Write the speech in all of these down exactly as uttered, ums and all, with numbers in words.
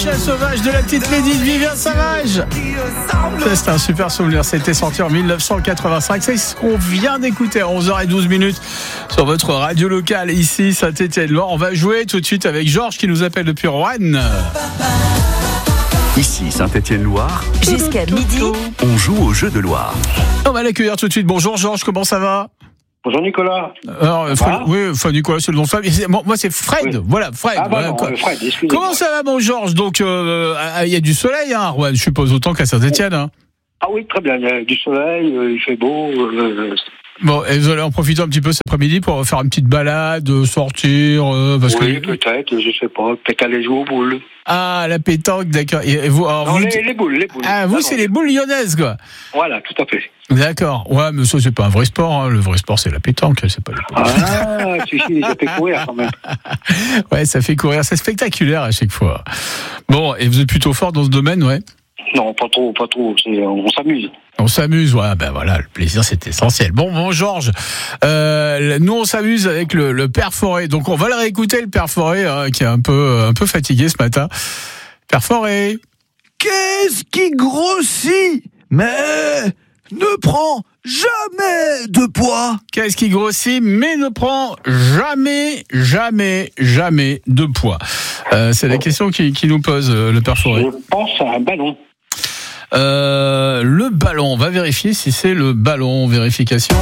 Chien sauvage de la petite Lady de Vivien Savage. C'est un super souvenir, c'était sorti en dix-neuf cent quatre-vingt-cinq. C'est ce qu'on vient d'écouter à onze heures douze minutes sur votre radio locale ici, Saint-Étienne-Loire. On va jouer tout de suite avec Georges qui nous appelle depuis Roanne. Ici Saint-Étienne-Loire, jusqu'à midi, on joue au jeu de Loire. On va l'accueillir tout de suite. Bonjour Georges, comment ça va? Bonjour Nicolas. Alors, Fred, oui, enfin Nicolas, c'est le nom de famille. Bon, moi c'est Fred. Oui. Voilà, Fred. Ah, voilà, pardon, Fred, excusez-moi. Comment ça va, mon Georges? Donc, il euh, y a du soleil, hein, Roanne, je suppose, autant qu'à Saint-Étienne. Hein. Ah oui, très bien. Il y a du soleil, euh, il fait beau. Euh, Bon, et vous allez en profiter un petit peu cet après-midi pour faire une petite balade, sortir, euh, parce oui, que... peut-être, je sais pas. Peut-être aller jouer aux boules. Ah, la pétanque, d'accord. Et vous, alors, non, vous... Les, les boules, les boules. Ah, vous, ah, c'est les boules lyonnaises, quoi. Voilà, tout à fait. D'accord. Ouais, mais ça, c'est pas un vrai sport. Hein. Le vrai sport, c'est la pétanque, c'est pas les boules. Ah, si, si, ça fait courir quand même. Ouais, ça fait courir. C'est spectaculaire à chaque fois. Bon, et vous êtes plutôt fort dans ce domaine, ouais? Non, pas trop, pas trop. C'est, on s'amuse. On s'amuse, ouais, ben voilà, le plaisir c'est essentiel. Bon, bon Georges, euh, nous on s'amuse avec le, le Père Forêt, donc on va le réécouter, le Père Forêt, hein, qui est un peu, un peu fatigué ce matin. Père Forêt. Qu'est-ce qui grossit, mais ne prend jamais de poids? Qu'est-ce qui grossit, mais ne prend jamais, jamais, jamais de poids? euh, C'est la question qui, qui nous pose euh, le Père Forêt. Je pense à un ballon. Euh, le ballon, on va vérifier si c'est le ballon. Vérification.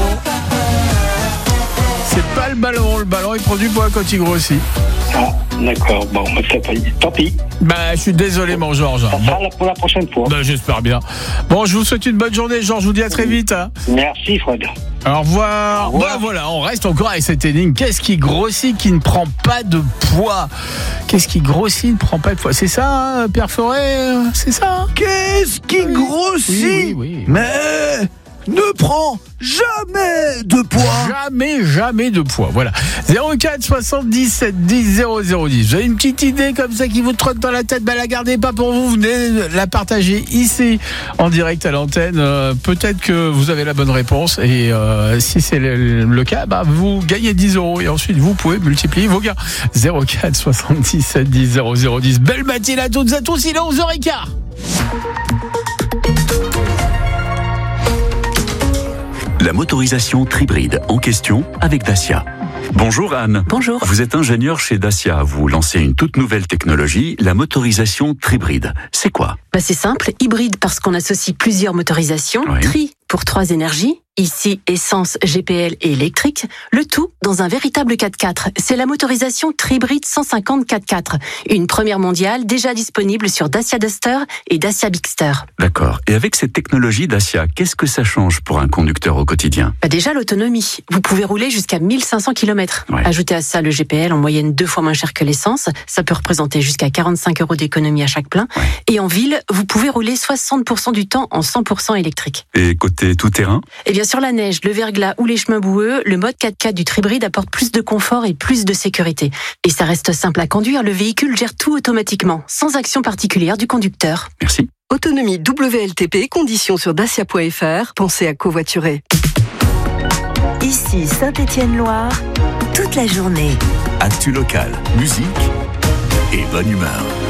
C'est pas le ballon. Le ballon il prend du poids quand il grossit. Ah, d'accord. Bon, tant pis. Bah, je suis désolé, mon Georges. Ça sera bon. pour la prochaine fois. Bah, j'espère bien. Bon, je vous souhaite une bonne journée, Georges. Je vous dis à très vite. Hein. Merci, Fred. Au revoir. Au revoir. Bah, voilà, on reste encore avec cette énigme. Qu'est-ce qui grossit, qui ne prend pas de poids? Qu'est-ce qui grossit, ne prend pas de poids? C'est ça, hein, Père Forêt? C'est ça, hein? Qu'est-ce qui oui. grossit, oui, oui, oui. mais ne prend jamais de poids? Jamais, jamais de poids. Voilà. zéro quatre soixante-dix-sept dix zéro zéro dix. Vous avez une petite idée comme ça qui vous trotte dans la tête? Ben, la gardez pas pour vous. Venez la partager ici en direct à l'antenne. Euh, peut-être que vous avez la bonne réponse. Et euh, si c'est le, le cas, bah, vous gagnez dix euros. Et ensuite, vous pouvez multiplier vos gains. zéro quatre soixante-dix-sept dix zéro zéro dix. Belle matinée à toutes et à tous. Il est onze heures quinze. La motorisation Tribride en question avec Dacia. Bonjour Anne. Bonjour. Vous êtes ingénieur chez Dacia. Vous lancez une toute nouvelle technologie, la motorisation Tribride. C'est quoi? Bah c'est simple, hybride parce qu'on associe plusieurs motorisations, oui. Tri pour trois énergies, ici essence, G P L et électrique, le tout dans un véritable quatre-quatre. C'est la motorisation Tribride cent cinquante quatre-quatre, une première mondiale déjà disponible sur Dacia Duster et Dacia Bigster. D'accord. Et avec cette technologie Dacia, qu'est-ce que ça change pour un conducteur au quotidien? Bah déjà l'autonomie, vous pouvez rouler jusqu'à mille cinq cents kilomètres. Ouais. Ajoutez à ça le G P L en moyenne deux fois moins cher que l'essence, ça peut représenter jusqu'à quarante-cinq euros d'économie à chaque plein. Ouais. Et en ville, vous pouvez rouler soixante pour cent du temps en cent pour cent électrique. Et côté tout-terrain? Et bien sur la neige, le verglas ou les chemins boueux, le mode quatre-quatre du Tribride apporte plus de confort et plus de sécurité. Et ça reste simple à conduire, le véhicule gère tout automatiquement, sans action particulière du conducteur. Merci. Autonomie W L T P, conditions sur dacia point f r. Pensez à covoiturer. Ici Saint-Étienne-Loire, toute la journée. Actu local, musique et bonne humeur.